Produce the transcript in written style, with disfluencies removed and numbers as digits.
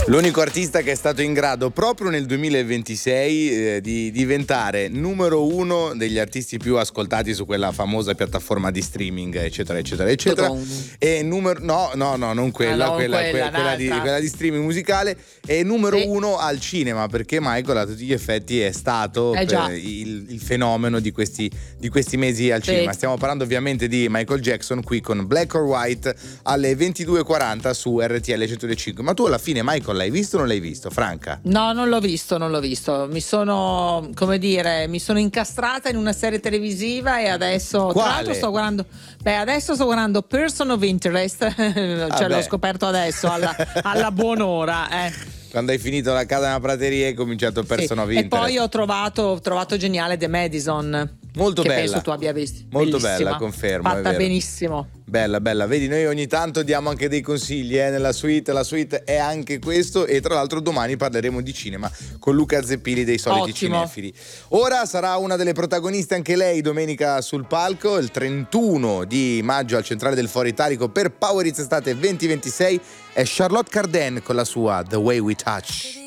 L'unico artista che è stato in grado proprio nel 2026 di diventare numero uno degli artisti più ascoltati su quella famosa piattaforma di streaming, eccetera, eccetera, eccetera. E non quella, quella di streaming musicale. E numero uno al cinema, perché Michael a tutti gli effetti è stato il fenomeno di questi mesi al cinema. Stiamo parlando ovviamente di Michael Jackson qui con Black or White alle 22:40 su RTL 105. Ma tu alla fine, Michael, l'hai visto o non l'hai visto, Franca? No, non l'ho visto. Mi sono, incastrata in una serie televisiva e adesso tra l'altro sto guardando Person of Interest. L'ho scoperto adesso alla buon'ora. Quando hai finito La casa nella prateria hai cominciato Person of Interest. E poi ho trovato geniale The Madison. Molto che bella. Penso tu abbia visto. Molto Bellissima. bella, confermo. Fatta benissimo. Bella. Vedi, noi ogni tanto diamo anche dei consigli nella suite. La suite è anche questo. E tra l'altro domani parleremo di cinema con Luca Zeppili dei Soliti Cinefili. Ora sarà una delle protagoniste anche lei domenica sul palco, il 31 di maggio al Centrale del Foro Italico per Power It's Estate 2026. È Charlotte Cardin con la sua The Way We Touch.